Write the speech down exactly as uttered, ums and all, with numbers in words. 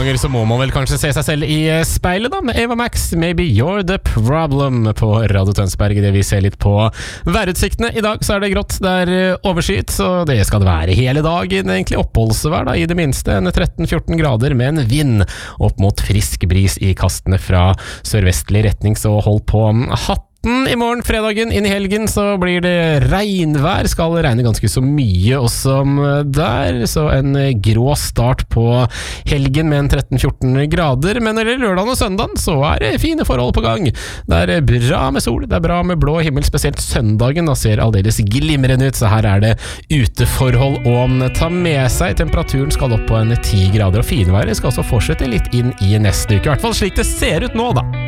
ganger så må man vel kanskje se seg selv i speilet da, med Ava Max, Maybe You're the Problem på Radio Tønsberg, det vi ser litt på værutsiktene. I dag så er det grått, det er overskyet, så det skal det være hele dagen, egentlig oppholdsvær da, i det minste, en tretten fjorten grader med en vind opp mot frisk bris i kastene fra sørvestlig retning, så hold på hatt. I morgen, fredagen, inn i helgen, så blir det regnvær, skal regne ganske så mye også der, så en grå start på helgen med en tretten fjorten grader, men eller lørdagen og søndagen, så er det fine forhold på gang. Det er bra med sol, det er bra med blå himmel, spesielt søndagen, da ser aldeles glimrende ut, så her er det uteforhold å ta med seg. Temperaturen skal opp på en ti grader, og finværet skal også fortsette litt inn i neste uke, i hvert fall slik det ser ut nå da.